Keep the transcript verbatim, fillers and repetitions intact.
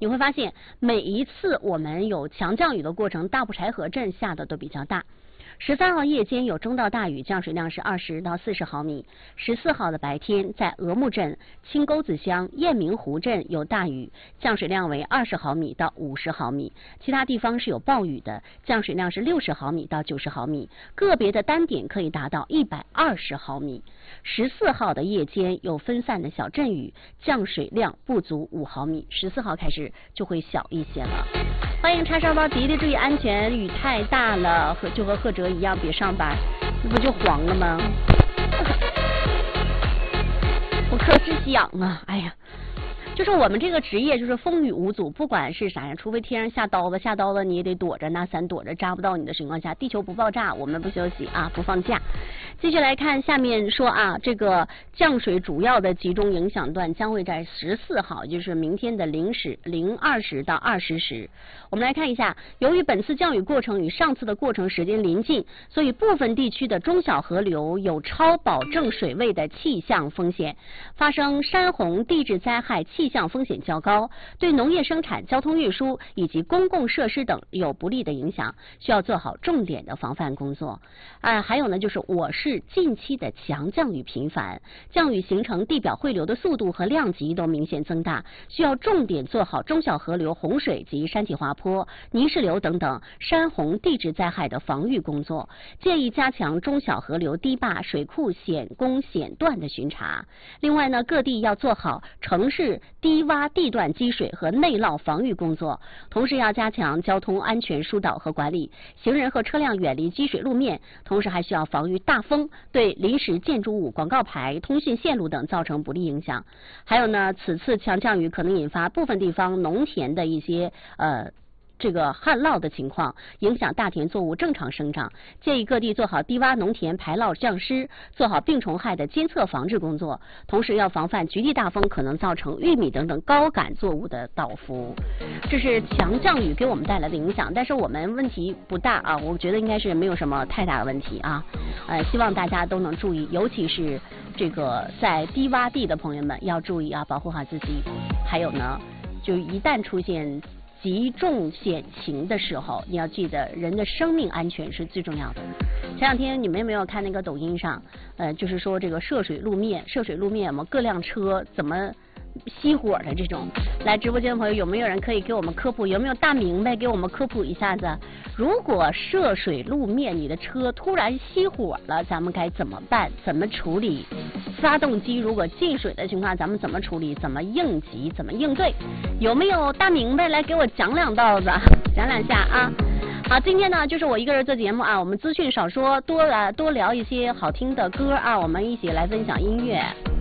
你会发现每一次我们有强降雨的过程，大埔柴河镇下的都比较大。十三号夜间有中到大雨，降水量是二十到四十毫米。十四号的白天，在鹅木镇、青沟子乡、雁鸣湖镇有大雨，降水量为二十毫米到五十毫米。其他地方是有暴雨的，降水量是六十毫米到九十毫米，个别的单点可以达到一百二十毫米。十四号的夜间有分散的小阵雨，降水量不足五毫米。十四号开始就会小一些了。欢迎叉烧包迪迪，注意安全，雨太大了，和就和贺哲一样别上班，这不就黄了吗？我可是想啊，哎呀，就是我们这个职业就是风雨无阻，不管是啥呀，除非天上下刀子，下刀子你也得躲着，拿伞躲着，扎不到你的情况下，地球不爆炸，我们不休息啊，不放假。继续来看下面说啊，这个降水主要的集中影响段将会在十四号，就是明天的零时零二时到二十时。我们来看一下，由于本次降雨过程与上次的过程时间临近，所以部分地区的中小河流有超保证水位的气象风险，发生山洪地质灾害气象风险较高，对农业生产、交通运输以及公共设施等有不利的影响，需要做好重点的防范工作。啊，还有呢，就是我市近期的强降雨频繁，降雨形成地表汇流的速度和量级都明显增大，需要重点做好中小河流洪水及山体滑坡、泥石流等等山洪地质灾害的防御工作。建议加强中小河流堤坝、水库险攻险段的巡查。另外呢，各地要做好城市低洼地段积水和内涝防御工作，同时要加强交通安全疏导和管理，行人和车辆远离积水路面，同时还需要防御大风对临时建筑物、广告牌、通讯线路等造成不利影响。还有呢，此次强降雨可能引发部分地方农田的一些呃这个旱涝的情况，影响大田作物正常生长。建议各地做好低洼农田排涝降湿，做好病虫害的监测防治工作，同时要防范局地大风可能造成玉米等等高杆作物的倒伏。这是强降雨给我们带来的影响，但是我们问题不大啊，我觉得应该是没有什么太大的问题啊。呃，希望大家都能注意，尤其是这个在低洼地的朋友们要注意啊，保护好自己。还有呢，就一旦出现极重险情的时候，你要记得人的生命安全是最重要的。前两天你们有没有看那个抖音上，呃，就是说这个涉水路面，涉水路面我们各辆车怎么熄火的这种？来直播间的朋友有没有人可以给我们科普？有没有大明白给我们科普一下子？如果涉水路面你的车突然熄火了，咱们该怎么办？怎么处理？发动机如果进水的情况，咱们怎么处理？怎么应急？怎么应对？有没有大明白来给我讲两道子，讲两下啊？好，今天呢就是我一个人做节目啊，我们资讯少说，多来多聊一些好听的歌啊，我们一起来分享音乐。